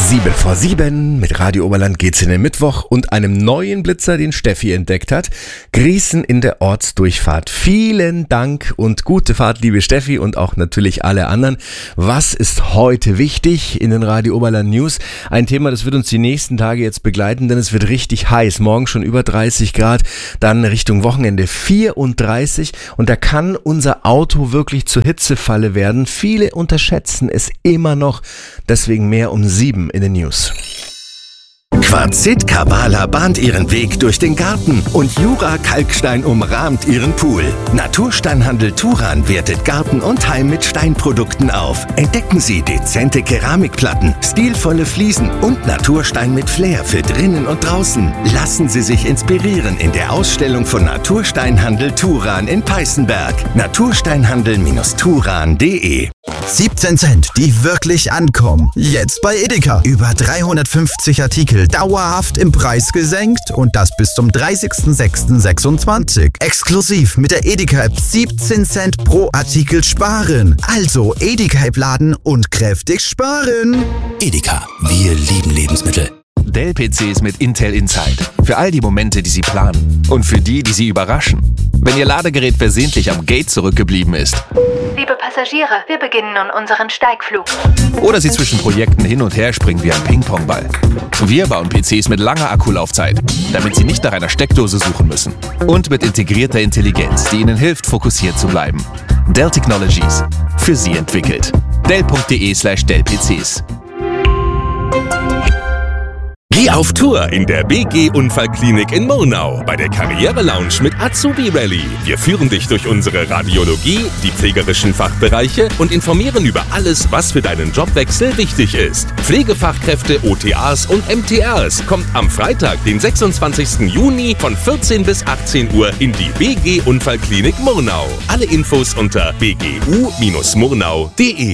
7:07 mit Radio Oberland geht's in den Mittwoch und einem neuen Blitzer, den Steffi entdeckt hat. Grießen in der Ortsdurchfahrt. Vielen Dank und gute Fahrt, liebe Steffi, und auch natürlich alle anderen. Was ist heute wichtig in den Radio Oberland News? Ein Thema, das wird uns die nächsten Tage jetzt begleiten, denn es wird richtig heiß. Morgen schon über 30 Grad, dann Richtung Wochenende 34 und da kann unser Auto wirklich zur Hitzefalle werden. Viele unterschätzen es immer noch, deswegen mehr um 7 in den News. Quarzit Kabala bahnt ihren Weg durch den Garten und Jura Kalkstein umrahmt ihren Pool. Natursteinhandel Turan wertet Garten und Heim mit Steinprodukten auf. Entdecken Sie dezente Keramikplatten, stilvolle Fliesen und Naturstein mit Flair für drinnen und draußen. Lassen Sie sich inspirieren in der Ausstellung von Natursteinhandel Turan in Peißenberg. Natursteinhandel-turan.de 17 Cent, die wirklich ankommen. Jetzt bei Edeka. Über 350 Artikel dauerhaft im Preis gesenkt und das bis zum 30.06.26. Exklusiv mit der Edeka-App 17 Cent pro Artikel sparen. Also Edeka-App laden und kräftig sparen. Edeka, wir lieben Lebensmittel. Dell-PCs mit Intel Inside. Für all die Momente, die Sie planen. Und für die, die Sie überraschen. Wenn Ihr Ladegerät versehentlich am Gate zurückgeblieben ist. Liebe Passagiere, wir beginnen nun unseren Steigflug. Oder Sie zwischen Projekten hin und her springen wie ein Ping-Pong-Ball. Wir bauen PCs mit langer Akkulaufzeit, damit Sie nicht nach einer Steckdose suchen müssen. Und mit integrierter Intelligenz, die Ihnen hilft, fokussiert zu bleiben. Dell Technologies. Für Sie entwickelt. Dell.de/Dell-PCs. Geh auf Tour in der BG Unfallklinik in Murnau bei der Karriere-Lounge mit Azubi Rally. Wir führen dich durch unsere Radiologie, die pflegerischen Fachbereiche und informieren über alles, was für deinen Jobwechsel wichtig ist. Pflegefachkräfte, OTAs und MTRs kommt am Freitag, den 26. Juni von 14 bis 18 Uhr in die BG Unfallklinik Murnau. Alle Infos unter bgu-murnau.de.